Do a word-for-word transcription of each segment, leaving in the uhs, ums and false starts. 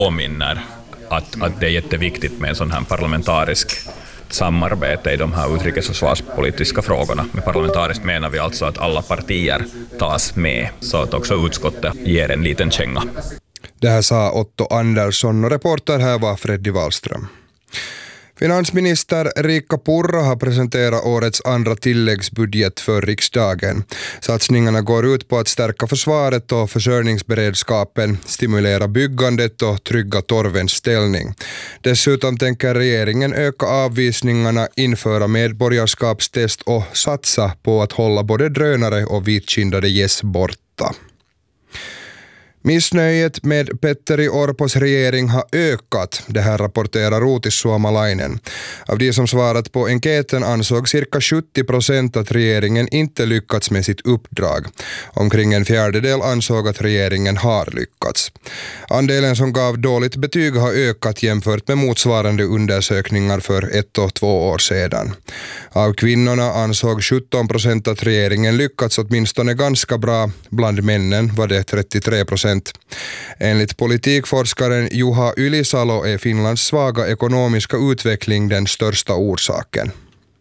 påminner att, att det är jätteviktigt med en sån här parlamentarisk samarbete i de här utrikes- och försvarspolitiska frågorna. Med parlamentariskt menar vi alltså att alla partier tas med, så att också utskottet ger en liten känga. Det här sa Otto Andersson och reporter här var Freddy Wallström. Finansminister Riikka Purra har presenterat årets andra tilläggsbudget för riksdagen. Satsningarna går ut på att stärka försvaret och försörjningsberedskapen, stimulera byggandet och trygga torvens ställning. Dessutom tänker regeringen öka avvisningarna, införa medborgarskapstest och satsa på att hålla både drönare och vitkindade gäss borta. Missnöjet med Petteri Orpos regering har ökat, det här rapporterar Uutis Suomalainen. Av de som svarat på enkäten ansåg cirka sjuttio procent att regeringen inte lyckats med sitt uppdrag. Omkring en fjärdedel ansåg att regeringen har lyckats. Andelen som gav dåligt betyg har ökat jämfört med motsvarande undersökningar för ett och två år sedan. Av kvinnorna ansåg sjutton procent att regeringen lyckats åtminstone ganska bra, bland männen var det trettiotre procent. Enligt politikforskaren Juha Ylisalo är Finlands svaga ekonomiska utveckling den största orsaken.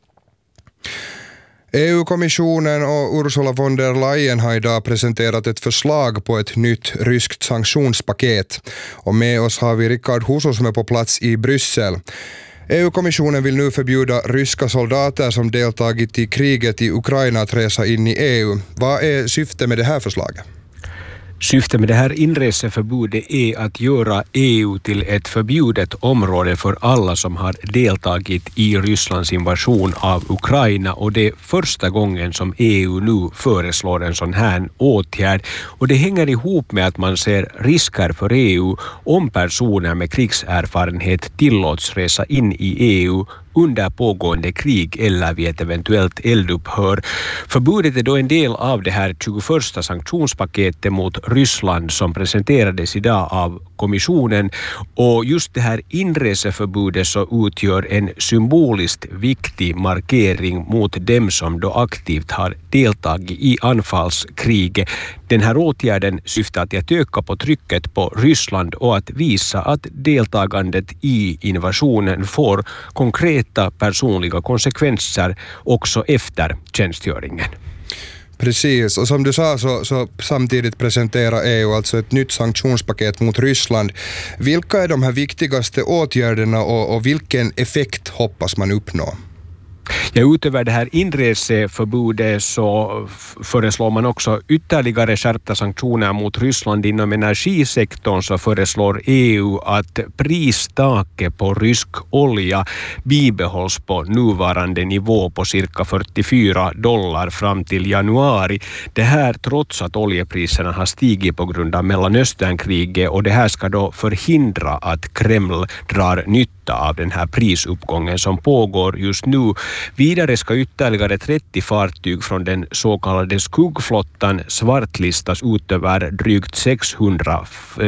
E U-kommissionen och Ursula von der Leyen har idag presenterat ett förslag på ett nytt ryskt sanktionspaket. Och med oss har vi Rickard Huso som är på plats i Bryssel. E U-kommissionen vill nu förbjuda ryska soldater som deltagit i kriget i Ukraina att resa in i E U. Vad är syftet med det här förslaget? Syftet med det här inreseförbudet är att göra E U till ett förbjudet område för alla som har deltagit i Rysslands invasion av Ukraina, och det är första gången som E U nu föreslår en sån här åtgärd, och det hänger ihop med att man ser risker för E U om personer med krigserfarenhet tillåts resa in i E U under pågående krig eller vid ett eventuellt eldupphör. Förbudet är då en del av det här tjugoförsta sanktionspaketet mot Ryssland som presenterades idag av kommissionen, och just det här inreseförbudet så utgör en symboliskt viktig markering mot dem som då aktivt har deltagit i anfallskriget. Den här åtgärden syftar till att öka på trycket på Ryssland och att visa att deltagandet i invasionen får konkreta personliga konsekvenser också efter tjänstgöringen. Precis, och som du sa så, så samtidigt presenterar E U alltså ett nytt sanktionspaket mot Ryssland. Vilka är de här viktigaste åtgärderna och, och vilken effekt hoppas man uppnå? Ja, utöver det här inreseförbudet så föreslår man också ytterligare skärpta sanktioner mot Ryssland inom energisektorn. Så föreslår E U att pristaket på rysk olja bibehålls på nuvarande nivå på cirka fyrtiofyra dollar fram till januari. Det här trots att oljepriserna har stigit på grund av Mellanösternkriget, och det här ska då förhindra att Kreml drar nytta av den här prisuppgången som pågår just nu. Vidare ska ytterligare trettio fartyg från den så kallade skuggflottan svartlistas utöver drygt sexhundra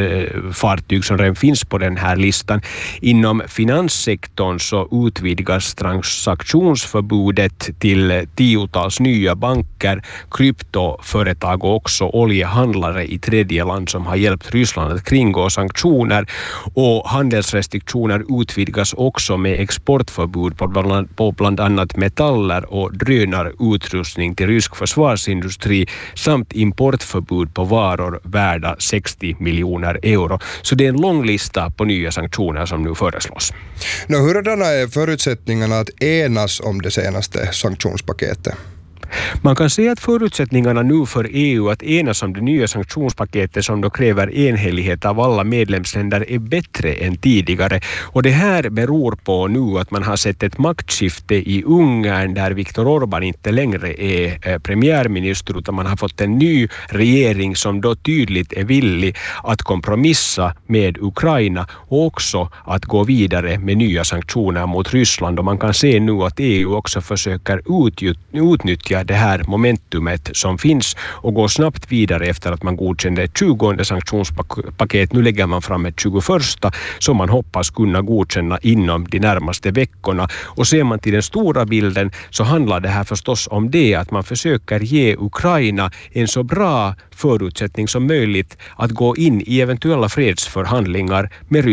fartyg som redan finns på den här listan. Inom finanssektorn så utvidgas transaktionsförbudet till tiotals nya banker, kryptoföretag och också oljehandlare i tredje land som har hjälpt Ryssland att kringgå sanktioner, och handelsrestriktioner utvidgas också med exportförbud på bland, på bland annat metaller och drönarutrustning till rysk försvarsindustri samt importförbud på varor värda sextio miljoner euro. Så det är en lång lista på nya sanktioner som nu föreslås. Nå, hurdana är förutsättningarna att enas om det senaste sanktionspaketet? Man kan säga att förutsättningarna nu för E U att enas om det nya sanktionspaketet som då kräver enhällighet av alla medlemsländer är bättre än tidigare. Och det här beror på nu att man har sett ett maktskifte i Ungern där Viktor Orbán inte längre är premiärminister, utan man har fått en ny regering som då tydligt är villig att kompromissa med Ukraina och också att gå vidare med nya sanktioner mot Ryssland. Och man kan se nu att E U också försöker utnyttja stärka det här momentumet som finns och gå snabbt vidare efter att man godkände ett tjugonde sanktionspaket. Nu lägger man fram ett tjugoförsta som man hoppas kunna godkänna inom de närmaste veckorna. Och ser man till den stora bilden så handlar det här förstås om det att man försöker ge Ukraina en så bra förutsättning som möjligt att gå in i eventuella fredsförhandlingar med